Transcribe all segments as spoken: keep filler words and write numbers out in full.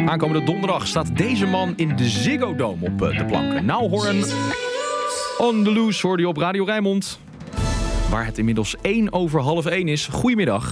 Aankomende donderdag staat deze man in de Ziggo Dome op de planken. Nou Hoorn, On The Loose hoorde je op Radio Rijnmond. Waar het inmiddels één over half één is. Goedemiddag.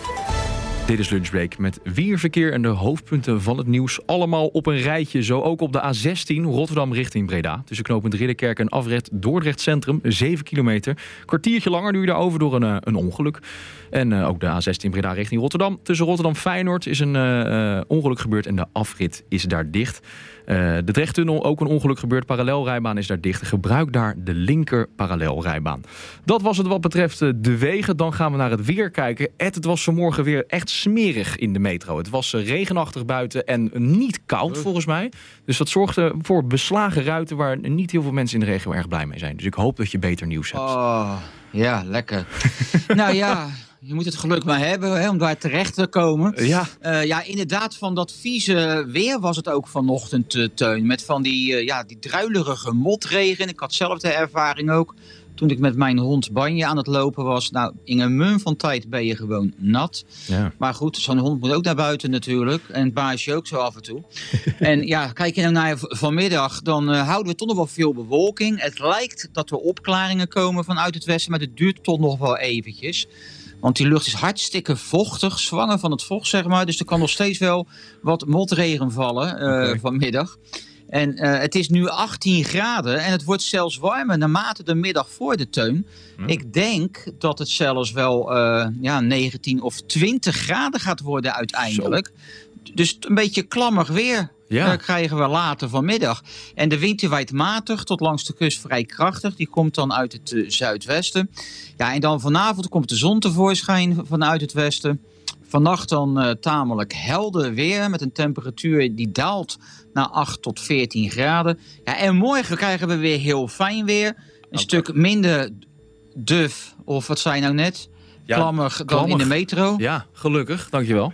Dit is Lunchbreak met wierverkeer en de hoofdpunten van het nieuws. Allemaal op een rijtje, zo ook op de A zestien Rotterdam richting Breda. Tussen knooppunt Ridderkerk en afrit Dordrecht Centrum, zeven kilometer. Kwartiertje langer nu je daarover door een, een ongeluk. En uh, ook de A zestien Breda richting Rotterdam. Tussen Rotterdam Feyenoord is een uh, ongeluk gebeurd en de afrit is daar dicht. Uh, de Drechttunnel, ook een ongeluk gebeurd. Parallelrijbaan is daar dicht. Gebruik daar de linker parallelrijbaan. Dat was het wat betreft uh, de wegen. Dan gaan we naar het weer kijken. Ed, het was vanmorgen weer echt smerig in de metro. Het was uh, regenachtig buiten en niet koud volgens mij. Dus dat zorgde voor beslagen ruiten waar niet heel veel mensen in de regio erg blij mee zijn. Dus ik hoop dat je beter nieuws hebt. Oh, ja, lekker. Nou ja... Je moet het geluk maar hebben hè, om daar terecht te komen. Ja. Uh, ja, inderdaad, van dat vieze weer was het ook vanochtend, uh, Teun. Met van die, uh, ja, die druilerige motregen. Ik had zelf de ervaring ook. Toen ik met mijn hond Banje aan het lopen was. Nou, in een mum van tijd ben je gewoon nat. Ja. Maar goed, zo'n hond moet ook naar buiten natuurlijk. En het baasje ook zo af en toe. En ja, kijk je nou naar vanmiddag, dan uh, houden we toch nog wel veel bewolking. Het lijkt dat er opklaringen komen vanuit het westen, maar het duurt toch nog wel eventjes. Want die lucht is hartstikke vochtig, zwanger van het vocht, zeg maar. Dus er kan nog steeds wel wat motregen vallen uh, okay. vanmiddag. En uh, het is nu achttien graden en het wordt zelfs warmer naarmate de middag voor de Teun. Hmm. Ik denk dat het zelfs wel uh, ja, negentien of twintig graden gaat worden uiteindelijk. Zo. Dus een beetje klammig weer. Ja. Uh, krijgen we later vanmiddag. En de wind die waait matig tot langs de kust vrij krachtig. Die komt dan uit het uh, zuidwesten. Ja, en dan vanavond komt de zon tevoorschijn vanuit het westen. Vannacht dan uh, tamelijk helder weer met een temperatuur die daalt naar acht tot veertien graden. Ja, en morgen krijgen we weer heel fijn weer. Een okay. stuk minder duf, of wat zei je nou net... Ja, klammig dan klammig. In de metro. Ja, gelukkig. Dankjewel.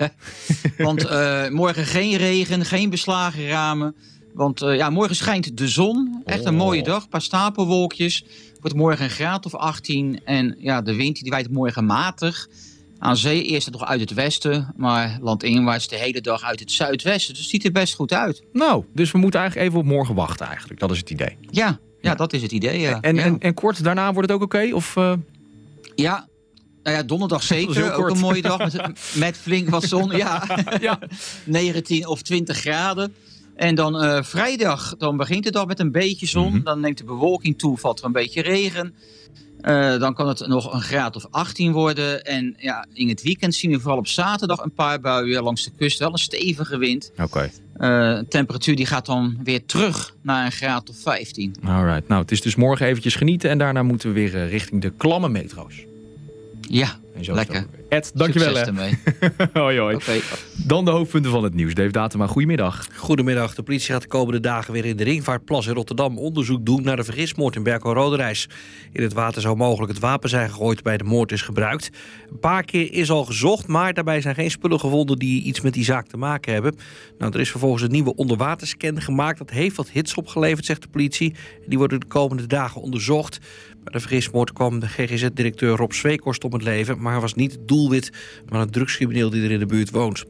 Want uh, morgen geen regen, geen beslagen ramen. Want uh, ja, morgen schijnt de zon. Echt een oh. mooie dag. Een paar stapelwolkjes. Wordt morgen een graad of achttien. En ja, de wind die waait morgen matig. Aan zee eerst nog uit het westen. Maar landinwaarts de hele dag uit het zuidwesten. Dus het ziet er best goed uit. Nou, dus we moeten eigenlijk even op morgen wachten eigenlijk. Dat is het idee. Ja, ja, ja. Dat is het idee. Ja. En, ja. en, en kort daarna wordt het ook oké? Okay, of... Uh... Ja. Nou ja, donderdag zeker. Ook een mooie dag met, met flink wat zon. Ja. ja, negentien of twintig graden. En dan uh, vrijdag, dan begint de dag met een beetje zon. Mm-hmm. Dan neemt de bewolking toe, valt er een beetje regen. Uh, dan kan het nog een graad of achttien worden. En ja, in het weekend zien we vooral op zaterdag een paar buien langs de kust. Wel een stevige wind. Oké. Okay. Uh, de temperatuur die gaat dan weer terug naar een graad of vijftien. Alright. Nou, het is dus morgen eventjes genieten. En daarna moeten we weer uh, richting de klamme metro's. Ja, lekker. Ed, dankjewel. Succes ermee. hoi, hoi. Okay. Dan de hoofdpunten van het nieuws. Dave Datema, goedemiddag. Goedemiddag. De politie gaat de komende dagen weer in de Ringvaartplas in Rotterdam onderzoek doen naar de vergismoord in Berkel-Roderijs. In het water zou mogelijk het wapen zijn gegooid bij de moord is gebruikt. Een paar keer is al gezocht, maar daarbij zijn geen spullen gevonden die iets met die zaak te maken hebben. Nou, er is vervolgens een nieuwe onderwaterscan gemaakt. Dat heeft wat hits opgeleverd, zegt de politie. Die worden de komende dagen onderzocht. Bij de vergismoord kwam de G G Z-directeur Rob Zweekhorst om het leven, maar hij was niet het doelwit, maar een drugscrimineel die er in de buurt woont.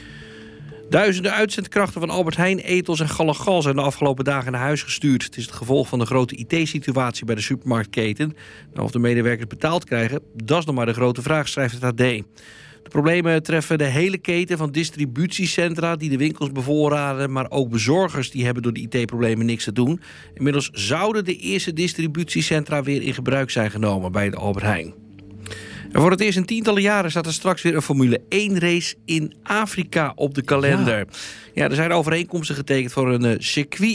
Duizenden uitzendkrachten van Albert Heijn, Ethos en Gall&Gall zijn de afgelopen dagen naar huis gestuurd. Het is het gevolg van de grote I T-situatie bij de supermarktketen. Nou, of de medewerkers betaald krijgen, dat is nog maar de grote vraag, schrijft het A D. De problemen treffen de hele keten van distributiecentra die de winkels bevoorraden, maar ook bezorgers die hebben door de I T-problemen niks te doen. Inmiddels zouden de eerste distributiecentra weer in gebruik zijn genomen bij de Albert Heijn. En voor het eerst in tientallen jaren staat er straks weer een Formule één race in Afrika op de kalender. Ja, ja er zijn overeenkomsten getekend voor een uh, circuit